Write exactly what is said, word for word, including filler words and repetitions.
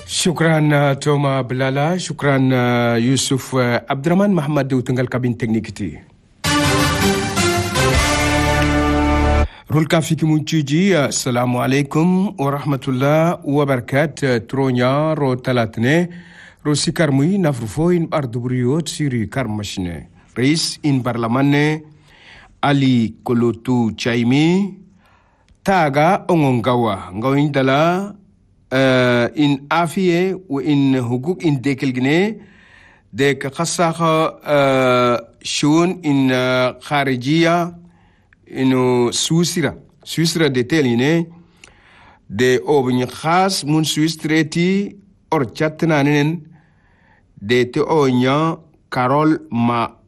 Shukran Toma Bilala, shukran Yusuf Abdurrahman Mohamed utungal kabin teknik ti. Rulka fiki munchiji, assalamu alaikum wa rahmatullah wa barakat. Tronya ro talatne, ro sikarmui nafrufo in ardubriot siri karmashne. Reis in parlamane Ali Kolotu Chaimi taga ongongawa ngawin dala uh, in afie wa in hukuk in dekelgne de khasakha uh, shun in uh, kharijiya ino Suisra Suisra de teline de obni khas mun Suistreti or chatnanen de te onya Carol ma